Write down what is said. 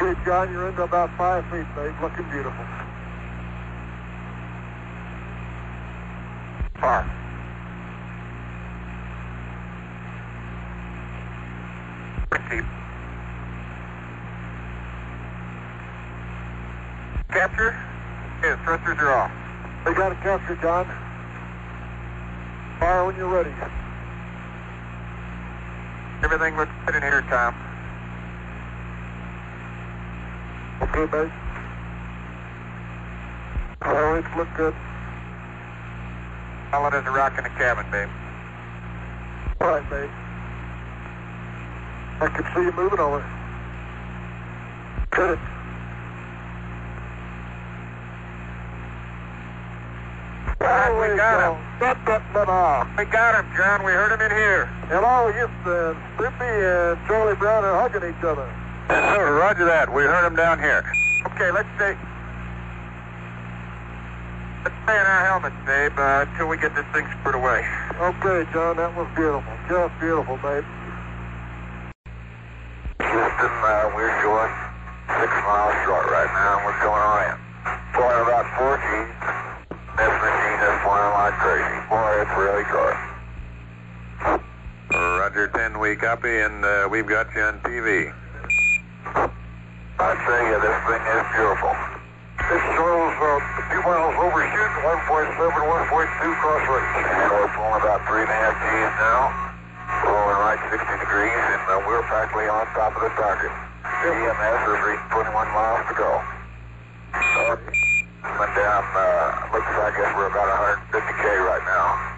Okay, John, you're into about 5 feet, babe. Looking beautiful. Far. Deep. Capture? Yes, thrusters are off. They got a capture, John. Fire when you're ready. Everything looks good in here, Tom. Okay, babe. Always look good. Solid as a rock in the cabin, babe. All right, babe. I can see you moving over. Cut it. We got him. Got that off. We got him, John. We heard him in here. Hello, Houston. Snoopy and Charlie Brown are hugging each other. Yes, sir. Roger that. We heard him down here. Okay, let's stay in our helmets, babe, until we get this thing squared away. Okay, John, that was beautiful. Just beautiful, babe. Houston, we're short 6 miles short right now, and we're going on in. Flying about 4 Gs. This machine is flying like crazy. Boy, it's really good. Roger 10, we copy, and we've got you on TV. I tell you, this thing is beautiful. This shows a few miles overshoot, 1.7, 1.2 cross range. And we're pulling about 3.5 Gs now. Rolling right 60 degrees, and we're practically on top of the target. EMS has reached 21 miles to go. Went down, looks like I guess we're about 150K right now.